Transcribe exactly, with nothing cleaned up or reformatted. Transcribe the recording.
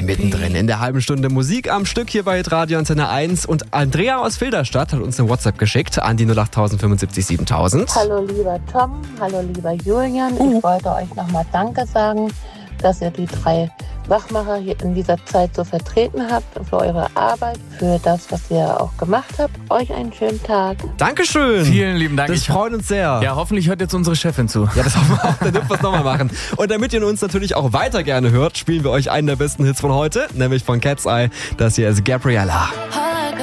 mittendrin in der halben Stunde Musik am Stück hier bei Radio Antenne eins. Und Andrea aus Filderstadt hat uns eine WhatsApp geschickt an die null acht fünfundsiebzig siebentausend. Hallo lieber Tom, hallo lieber Julian. Uh. Ich wollte euch nochmal Danke sagen, dass ihr die drei Wachmacher hier in dieser Zeit so vertreten habt, für eure Arbeit, für das, was ihr auch gemacht habt. Euch einen schönen Tag. Dankeschön. Vielen lieben Dank. Das Ich- freut uns sehr. Ja, hoffentlich hört jetzt unsere Chefin zu. Ja, das hoffen wir auch. Dann dürfen wir es nochmal machen. Und damit ihr uns natürlich auch weiter gerne hört, spielen wir euch einen der besten Hits von heute, nämlich von Cat's Eye. Das hier ist Gabriella.